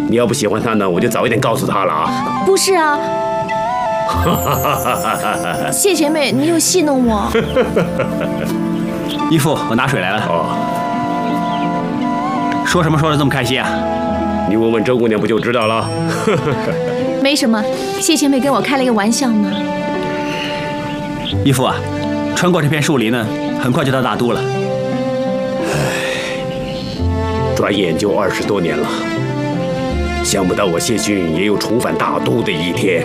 你要不喜欢他呢，我就早一点告诉他了啊。 不是啊，谢前辈，你又戏弄我。 义父，我拿水来了。 哦， 说什么说得这么开心啊？ 你问问周姑娘不就知道了？ 没什么，谢前辈跟我开了一个玩笑嘛。 义父啊，穿过这片树林呢，很快就到大都了。 转眼就20多年了，想不到我谢逊也有重返大都的一天。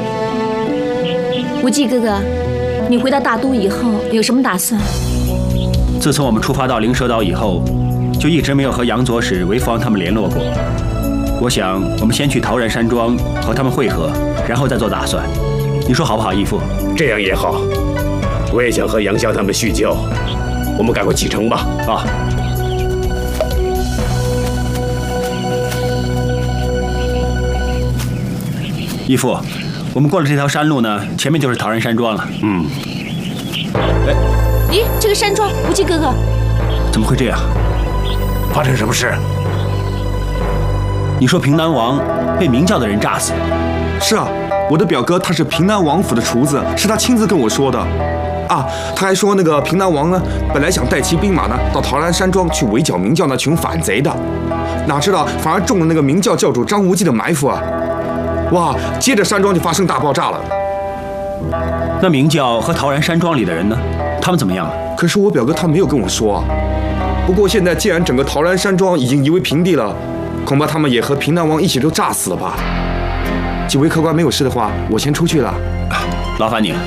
无忌哥哥，你回到大都以后有什么打算？ 自从我们出发到灵蛇岛以后，就一直没有和杨左使、韦福王他们联络过。我想，我们先去陶然山庄和他们会合，然后再做打算。你说好不好，义父？ 这样也好，我也想和杨香他们叙旧。我们赶快启程吧。 啊。义父，我们过了这条山路呢，前面就是陶然山庄了。 咦，这个山庄，无忌哥哥， 怎么会这样？ 发生什么事？ 你说平南王被明教的人炸死？ 是啊，我的表哥他是平南王府的厨子，是他亲自跟我说的。啊，他还说那个平南王呢，本来想带骑兵马呢到陶然山庄去围剿明教那群反贼的，哪知道反而中了那个明教教主张无忌的埋伏啊！哇，接着山庄就发生大爆炸了。 那明教和陶然山庄里的人呢？他们怎么样了？ 可是我表哥他没有跟我说啊。不过现在既然整个陶然山庄已经夷为平地了，恐怕他们也和平南王一起都炸死了吧。几位客官没有事的话，我先出去了。 劳烦你了。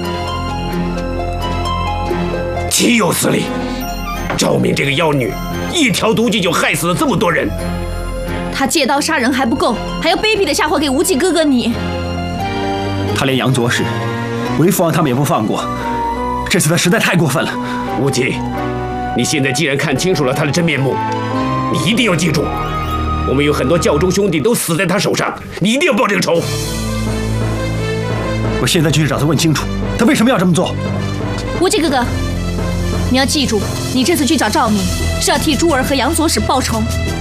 岂有此理！赵敏这个妖女，一条毒计就害死了这么多人。 他借刀杀人还不够，还要卑鄙的下祸给无忌哥哥你。 他连杨左使、韦福王他们也不放过，这次他实在太过分了。 无忌，你现在既然看清楚了他的真面目，你一定要记住，我们有很多教中兄弟都死在他手上，你一定要报这个仇。 我现在就去找他问清楚，他为什么要这么做。 无忌哥哥，你要记住，你这次去找赵敏是要替珠儿和杨左使报仇。